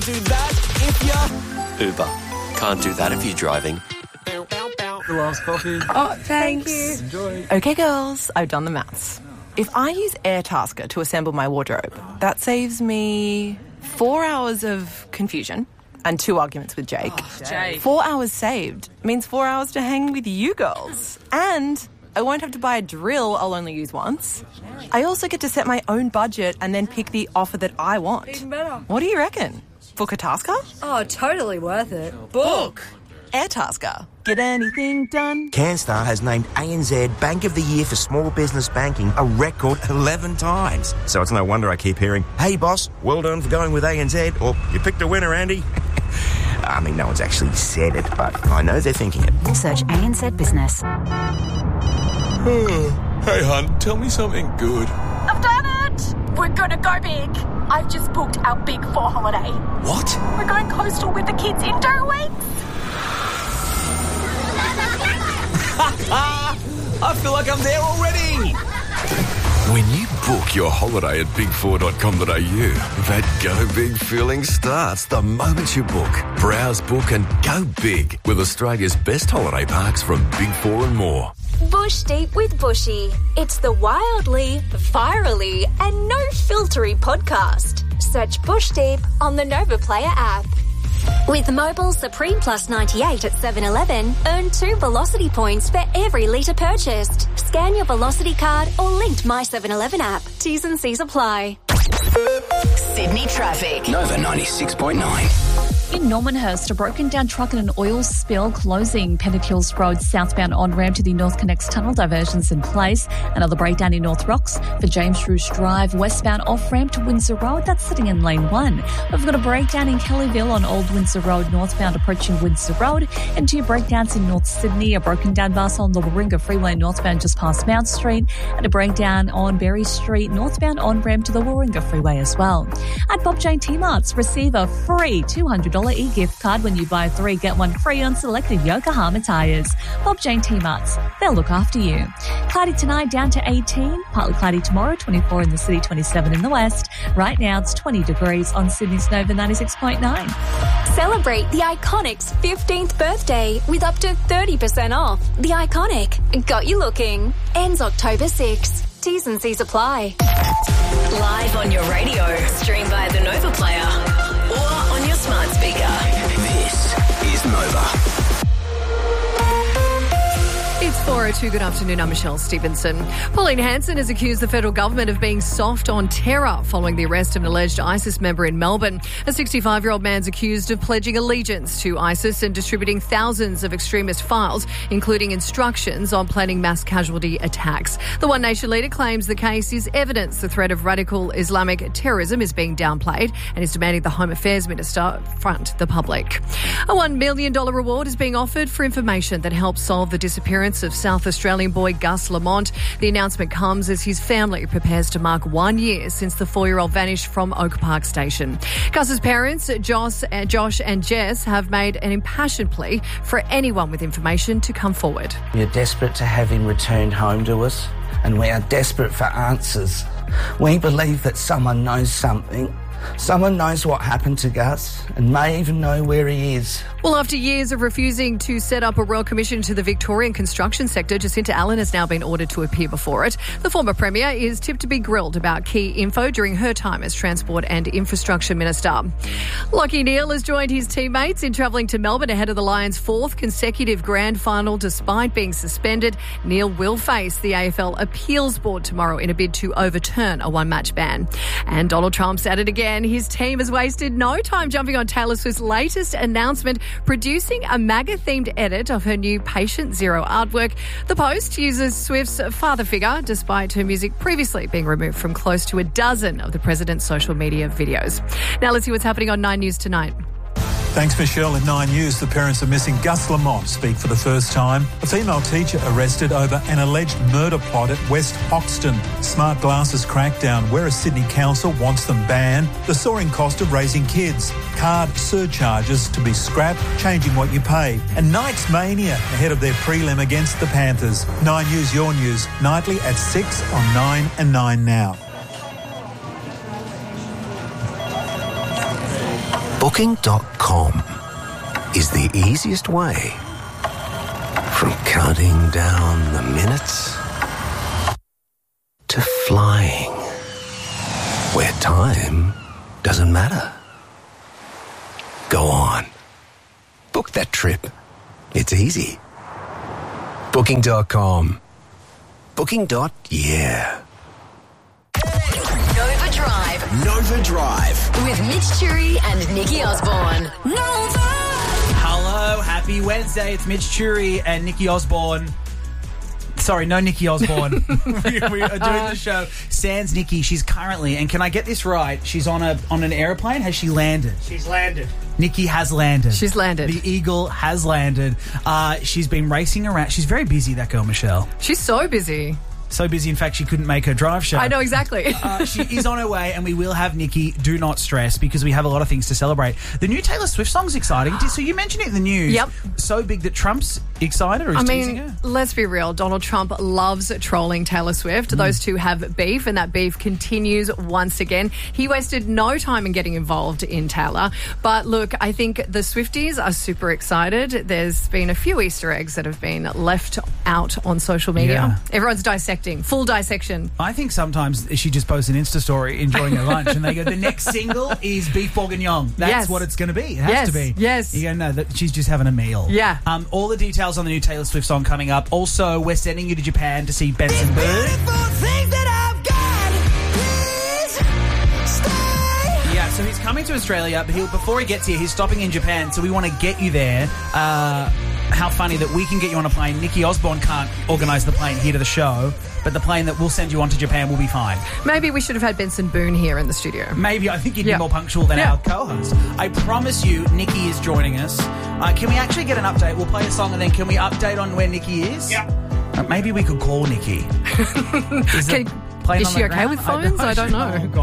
Do that if you're... Uber. Can't do that if you're driving. The last coffee. Oh, thanks. Enjoy. Okay, girls, I've done the maths. If I use Airtasker to assemble my wardrobe, that saves me 4 hours of confusion and 2 arguments with Jake. Jake. 4 hours saved means 4 hours to hang with you girls. And I won't have to buy a drill I'll only use once. I also get to set my own budget and then pick the offer that I want. Even better. What do you reckon? Book a Tasker? Oh, totally worth it. Book. Airtasker. Get anything done? CanStar has named ANZ Bank of the Year for Small Business Banking a record 11 times. So it's no wonder I keep hearing, hey boss, well done for going with ANZ, or you picked a winner, Andy. I mean, no one's actually said it, but I know they're thinking it. Search ANZ Business. Hey, hun, tell me something good. I've done it! We're gonna go big. I've just booked our Big 4 holiday. What? We're going coastal with the kids in 2 weeks. I feel like I'm there already. When you book your holiday at big4.com.au, that go big feeling starts the moment you book. Browse, book and go big with Australia's best holiday parks from Big 4 and more. Bush Deep with Bushy. It's the wildly, virally and no-filtery podcast. Search Bush Deep on the Nova Player app. With Mobile Supreme Plus 98 at 7-Eleven, earn 2 Velocity points for every litre purchased. Scan your Velocity card or linked My 7-Eleven app. T's and C's apply. Sydney traffic. Nova 96.9. In Normanhurst, a broken down truck and an oil spill closing Pennant Hills Road southbound on-ramp to the North Connects Tunnel, diversions in place. Another breakdown in North Rocks for James Roos Drive westbound off-ramp to Windsor Road. That's sitting in lane 1. We've got a breakdown in Kellyville on Old Windsor Road northbound approaching Windsor Road, and 2 breakdowns in North Sydney, a broken down bus on the Warringah Freeway northbound just past Mount Street, and a breakdown on Berry Street northbound on-ramp to the Warringah Freeway as well. At Bob Jane T-Marts, receive a free $200 e-gift card when you buy 3, get 1 free on selected Yokohama tyres. Bob Jane T-Marts, they'll look after you. Cloudy tonight down to 18, partly cloudy tomorrow, 24 in the city, 27 in the west. Right now it's 20 degrees on Sydney's Nova 96.9. Celebrate the Iconic's 15th birthday with up to 30% off. The Iconic, got you looking. Ends October 6. T's and C's apply. Live on your radio. Stream via the Nova Player or on your smart speaker. This is Nova. It's 4:02. Good afternoon. I'm Michelle Stevenson. Pauline Hanson has accused the federal government of being soft on terror following the arrest of an alleged ISIS member in Melbourne. A 65-year-old man's accused of pledging allegiance to ISIS and distributing thousands of extremist files, including instructions on planning mass casualty attacks. The One Nation leader claims the case is evidence the threat of radical Islamic terrorism is being downplayed and is demanding the Home Affairs Minister front the public. A $1 million reward is being offered for information that helps solve the disappearance of South Australian boy Gus Lamont. The announcement comes as his family prepares to mark 1 year since the 4-year-old vanished from Oak Park Station. Gus's parents, Josh and Jess, have made an impassioned plea for anyone with information to come forward. We are desperate to have him returned home to us, and we are desperate for answers. We believe that someone knows something. Someone knows what happened to Gus and may even know where he is. Well, after years of refusing to set up a royal commission to the Victorian construction sector, Jacinta Allen has now been ordered to appear before it. The former Premier is tipped to be grilled about key info during her time as Transport and Infrastructure Minister. Lachie Neale has joined his teammates in travelling to Melbourne ahead of the Lions' 4th consecutive grand final despite being suspended. Neale will face the AFL Appeals Board tomorrow in a bid to overturn a one-match ban. And Donald Trump's at it again. His team has wasted no time jumping on Taylor Swift's latest announcement, producing a MAGA-themed edit of her new Patient Zero artwork. The post uses Swift's father figure, despite her music previously being removed from close to a dozen of the president's social media videos. Now let's see what's happening on 9 News tonight. Thanks, Michelle. In 9 News, the parents of missing Gus Lamont speak for the first time. A female teacher arrested over an alleged murder plot at West Hoxton. Smart glasses crackdown, whereas Sydney Council wants them banned. The soaring cost of raising kids. Card surcharges to be scrapped, changing what you pay. And Knights mania ahead of their prelim against the Panthers. 9 News, your news, nightly at 6 on 9 and 9 now. Book Booking.com is the easiest way from counting down the minutes to flying where time doesn't matter. Go on. Book that trip. It's easy. Booking.com. Booking.yeah. Nova Drive. Nova Drive. With Mitch Churi and Nikki Osborne. Nova! Hello, happy Wednesday. It's Mitch Churi and Nikki Osborne. Sorry, no Nikki Osborne. we are doing the show. Sans Nikki, she's currently, and can I get this right? She's on an aeroplane. Has she landed? She's landed. Nikki has landed. She's landed. The Eagle has landed. She's been racing around. She's very busy, that girl, Michelle. She's so busy. So busy, in fact, she couldn't make her drive show. I know, exactly. She is on her way, and we will have Nikki. Do not stress, because we have a lot of things to celebrate. The new Taylor Swift song's exciting. So you mentioned it in the news. Yep. So big that Trump's excited, or is teasing her? Let's be real. Donald Trump loves trolling Taylor Swift. Those two have beef, and that beef continues once again. He wasted no time in getting involved in Taylor. But look, I think the Swifties are super excited. There's been a few Easter eggs that have been left out on social media. Yeah. Everyone's dissecting. Full dissection. I think sometimes she just posts an Insta story enjoying her lunch, and they go, the next single is beef bourguignon. That's what it's going to be. It has to be. Yes. You go, no, she's just having a meal. Yeah. All the details on the new Taylor Swift song coming up. Also, we're sending you to Japan to see Benson Boone. Yeah, so he's coming to Australia, but before he gets here, he's stopping in Japan, so we want to get you there. How funny that we can get you on a plane. Nikki Osborne can't organise the plane here to the show, but the plane that we'll send you on to Japan will be fine. Maybe we should have had Benson Boone here in the studio. Maybe. I think you'd be more punctual than our co-host. I promise you, Nikki is joining us. Can we actually get an update? We'll play a song, and then can we update on where Nikki is? Yeah. Maybe we could call Nikki. Is she okay with phones? I don't know. Oh, God.